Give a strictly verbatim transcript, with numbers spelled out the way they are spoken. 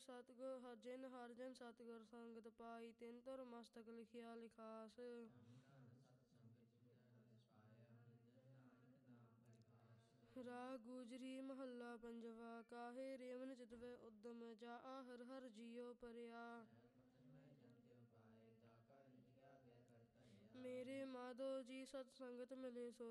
ਸਤਿਗੁਰ ਹਰ ਜਿਨ ਹਰ ਜਨ ਸਤਿਗੁਰ ਸੰਗਤ ਪਾਈ ਤਿਨ ਤੁਰ ਮਸਤਕ ਲਿਖਿਆ ਲਿਖਾਸ। ਰਾਗ ਗੁਜਰੀ ਮਹੱਲਾ ਪੰਜਵਾ। ਕਾਹੇ ਰੇਵਨ ਚਿਤਵੈ ਉਦਮ ਜਾ ਹਰ ਹਰ ਜੀਉ ਪਰਿਆ। ਮੇਰੇ ਮਾਧੋ ਜੀ ਸਤ ਸੰਗਤ ਮਿਲੇ ਸੋ